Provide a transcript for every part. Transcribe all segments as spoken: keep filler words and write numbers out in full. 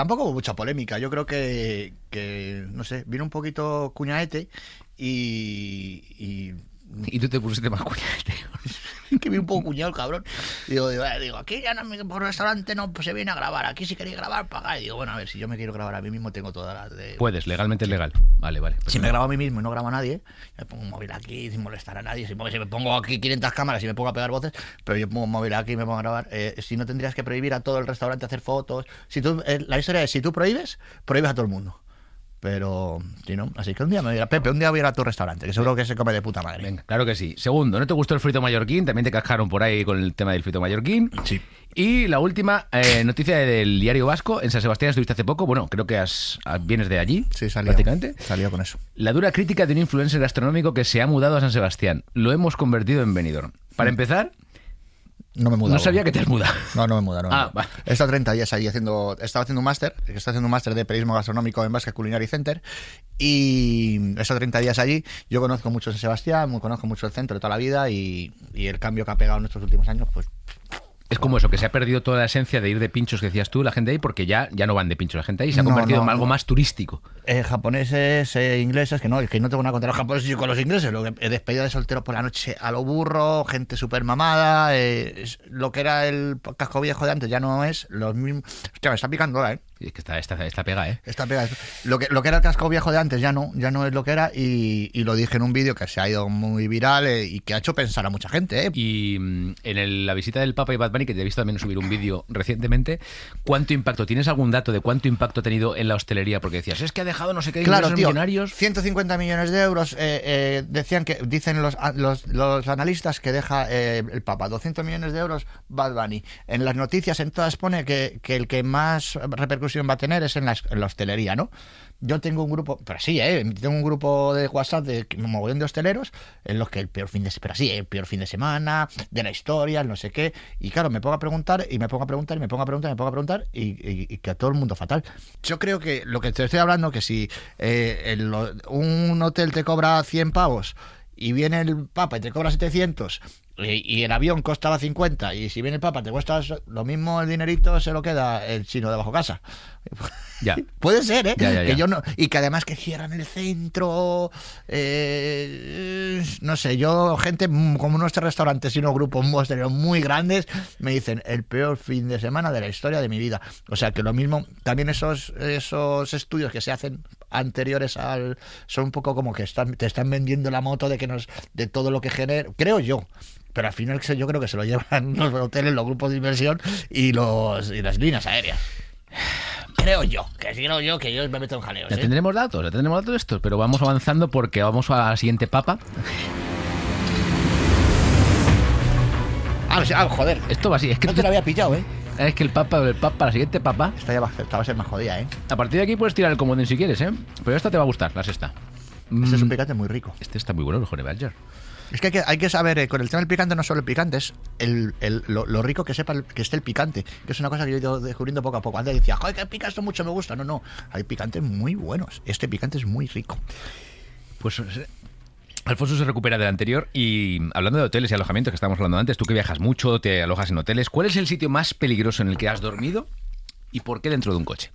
Tampoco hubo mucha polémica. Yo creo que, que no sé, vino un poquito cuñaete y... y Y tú te pusiste más cuñaete. que vi un poco cuñado el cabrón. Y digo, digo, digo, aquí ya no, por restaurante no pues, se viene a grabar. Aquí si queréis grabar, pagáis. Y digo, bueno, a ver, si yo me quiero grabar a mí mismo, tengo todas las de... Puedes, legalmente es legal. Vale, vale. Si me grabo a mí mismo y no grabo a nadie, me pongo un móvil aquí sin molestar a nadie. Si me, si me pongo aquí quinientas cámaras y me pongo a pegar voces, pero yo pongo un móvil aquí y me pongo a grabar. Eh, si no tendrías que prohibir a todo el restaurante hacer fotos. Si tú, eh, la historia es, si tú prohíbes, prohíbes a todo el mundo. Pero, si no, así que un día me dirá, Pepe, un día voy a ir a tu restaurante, que seguro que se come de puta madre. Venga, claro que sí. Segundo, ¿no te gustó el frito mallorquín? También te cascaron por ahí con el tema del frito mallorquín. Sí. Y la última eh, noticia del Diario Vasco. En San Sebastián estuviste hace poco. Bueno, creo que has, vienes de allí. Sí, salió. Prácticamente. Salió con eso. La dura crítica de un influencer gastronómico que se ha mudado a San Sebastián. Lo hemos convertido en Benidorm. Para empezar... No me he mudado. No sabía que te has mudado. No, no me he mudado. No, ah, no. Vale. He estado treinta días ahí haciendo... Estaba haciendo un máster, que estoy haciendo un máster de periodismo gastronómico en Basque Culinary Center. Y he estado treinta días allí. Yo conozco mucho San Sebastián, conozco mucho el centro de toda la vida y, y el cambio que ha pegado en estos últimos años, pues... Es como eso, que se ha perdido toda la esencia de ir de pinchos que decías tú, la gente ahí, porque ya, ya no van de pinchos la gente ahí, se ha No, convertido no, en algo no. más turístico. Eh, japoneses, eh, ingleses, que no, que no tengo nada contra los japoneses y con los ingleses. Lo que, he despedido de soltero por la noche a lo burro, gente súper mamada. Eh, es- lo que era el casco viejo de antes ya no es los mismos. Hostia, me está picando ahora, ¿eh? Y es que está, está, está pega, ¿eh? Está pegado. Lo que, lo que era el casco viejo de antes ya no, ya no es lo que era. Y, y lo dije en un vídeo que se ha ido muy viral eh, y que ha hecho pensar a mucha gente, ¿eh? Y mm, en el- la visita del Papa y Bad Bunny, que te he visto también subir un vídeo recientemente, ¿cuánto impacto? ¿Tienes algún dato de cuánto impacto ha tenido en la hostelería? Porque decías, es que ha dejado no sé qué Claro, ingresos tío, millonarios. ciento cincuenta millones de euros. eh, eh, decían que dicen los, los, los analistas que deja eh, el Papa, doscientos millones de euros Bad Bunny. En las noticias en todas pone que, que el que más repercusión va a tener es en la, en la hostelería, ¿no? Yo tengo un grupo, pero sí, ¿eh? Tengo un grupo de WhatsApp de un mogollón de hosteleros en los que el peor fin de semana, pero sí, el peor fin de semana, de la historia, el no sé qué. Y claro, me pongo a preguntar y me pongo a preguntar y me pongo a preguntar y me pongo a preguntar y, y- y que a todo el mundo fatal. Yo creo que lo que te estoy hablando, que si eh, el- un hotel te cobra cien pavos y viene el Papa y te cobra setecientos y, y el avión costaba cincuenta y si viene el Papa te cuesta lo mismo, el dinerito se lo queda el chino de bajo casa. Ya. Puede ser, ¿eh? Ya, ya, ya. Que yo no, y que además que cierran el centro, eh, no sé, yo, gente mm, como nuestros restaurantes y unos grupos hosteleros muy grandes, me dicen el peor fin de semana de la historia de mi vida. O sea que lo mismo, también esos, esos estudios que se hacen anteriores al, son un poco como que están, te están vendiendo la moto de que nos, de todo lo que genera, creo yo. Pero al final yo creo que se lo llevan los hoteles, los grupos de inversión y los y las líneas aéreas. Creo yo, que creo yo que yo me meto en jaleos. Ya ¿eh? tendremos datos, ya tendremos datos de estos, pero vamos avanzando porque vamos a la siguiente papa. Ah, o sea, ah, joder. Esto va así, es que No te lo había pillado, ¿eh? es que el papa, el papa, la siguiente papa, Esta ya va, esta va a ser más jodida, ¿eh? a partir de aquí puedes tirar el comodín si quieres, ¿eh? Pero esta te va a gustar, la sexta. Este es un Mm, picante muy rico. Este está muy bueno, el Honey Badger. Es que hay que, hay que saber, eh, con el tema del picante, no solo el picante, es el, el- lo, lo rico que sepa el- que esté el picante, que es una cosa que yo he ido descubriendo poco a poco. Antes decía, joder, que pica esto mucho, me gusta. No, no, hay picantes muy buenos. Este picante es muy rico. Pues eh, Alfonso se recupera del anterior y hablando de hoteles y alojamientos que estábamos hablando antes, tú que viajas mucho, te alojas en hoteles, ¿cuál es el sitio más peligroso en el que has dormido y por qué dentro de un coche?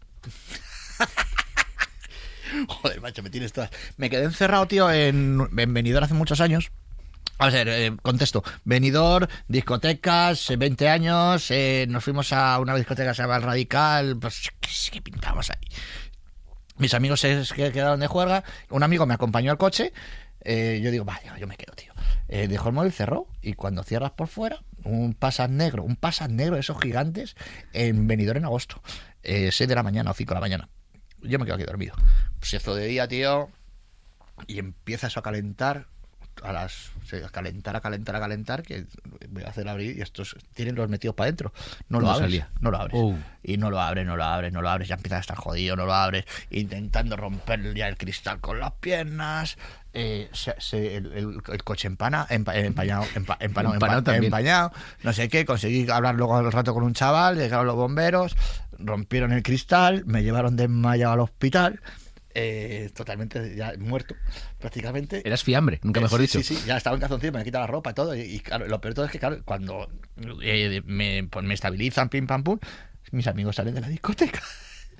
Joder, macho, me tienes todas. Me quedé encerrado, tío, en, en Benidorm hace muchos años. A ver, eh, contesto. Benidorm, discotecas, eh, veinte años. eh, nos fuimos a una discoteca que se llama El Radical. Pues, ¿qué, qué pintábamos ahí? Mis amigos se se quedaron de juerga. Un amigo me acompañó al coche. eh, yo digo, vaya, yo me quedo, tío. Eh, dejó el móvil, cerró. Y cuando cierras por fuera, un pasas negro, un pasas negro de esos gigantes en Benidorm en agosto. Eh, seis de la mañana o cinco de la mañana. Yo me quedo aquí dormido. Se hizo de día, tío, y empieza eso a calentar, a las sí, a calentar, a calentar, a calentar, que voy a hacer abrir y estos tienen los metidos para adentro. No lo No abres, salía. no lo abres. Oh. Y no lo abres, no lo abres, no lo abres, ya empieza a estar jodido, no lo abres, intentando romper ya el cristal con las piernas. Eh, se, se- el, el- el coche empana, empa, empañado, empa, empanado, Empanado empa- también. empañado, no sé qué, conseguí hablar luego al rato con un chaval, llegaron los bomberos, rompieron el cristal, me llevaron desmayado al hospital, eh, totalmente ya muerto, prácticamente. Eras fiambre, nunca Eh, mejor sí, dicho. Sí, sí, ya estaba en calzoncillo, me quita la ropa y todo. Y, y claro, lo peor de todo es que, claro, cuando eh, me, pues me estabilizan, pim pam pum, mis amigos salen de la discoteca.